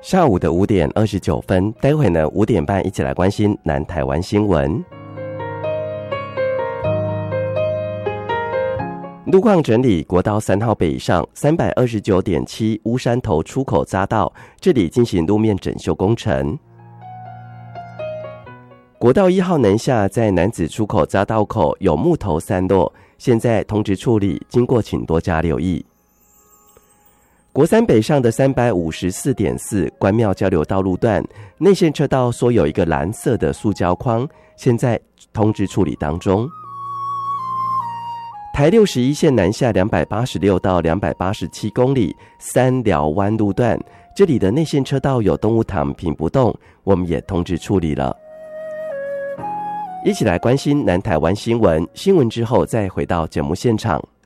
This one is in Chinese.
下午的5点29分，待会呢5点半一起来关心南台湾新闻。路况整理，国道3号北上 329.7 乌山头出口匝道，这里进行路面整修工程。国道1号南下，在南子出口匝道口有木头散落，现在通知处理，经过请多加留意。国3北上的 354.4 关庙交流道路段，内线车道缩有一个蓝色的塑胶框，现在通知处理当中。台61线南下286到287公里三寮湾路段，这里的内线车道有动物躺平不动，我们也通知处理了。一起来关心南台湾新闻，新闻之后再回到节目现场。